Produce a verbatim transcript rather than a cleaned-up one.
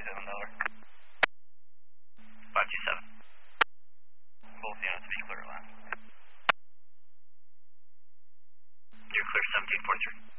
two seven Delaware. five two seven. Both units be clear line. You're clear seventeen forty-three.